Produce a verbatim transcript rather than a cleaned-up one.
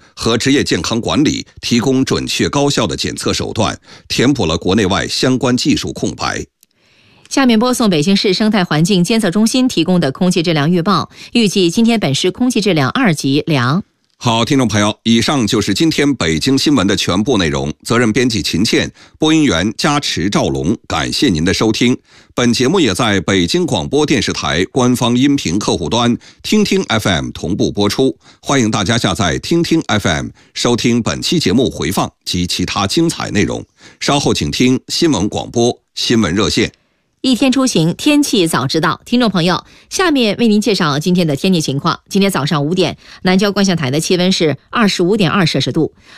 和职业健康管理提供准确高效的检测手段，填补了国内外相关技术空白。 下面播送北京市生态环境监测中心提供的空气质量预报，预计今天本市空气质量二级良。 好，听众朋友，以上就是今天北京新闻的全部内容。责任编辑秦倩，播音员加持赵龙，感谢您的收听。本节目也在北京广播电视台官方音频客户端听听 F M 同步播出，欢迎大家下载听听 F M 收听本期节目回放及其他精彩内容。稍后请听新闻广播新闻热线。 一天出行，天气早知道。听众朋友，下面为您介绍今天的天气情况。今天早上五点，南郊观象台的气温是二十五点二摄氏度。